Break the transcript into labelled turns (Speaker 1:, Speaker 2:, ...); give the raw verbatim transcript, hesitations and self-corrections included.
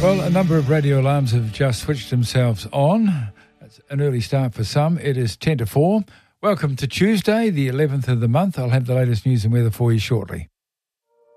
Speaker 1: Well, a number of radio alarms have just switched themselves on. It's an early start for some. It is ten to four. Welcome to Tuesday, the eleventh of the month. I'll have the latest news and weather for you shortly.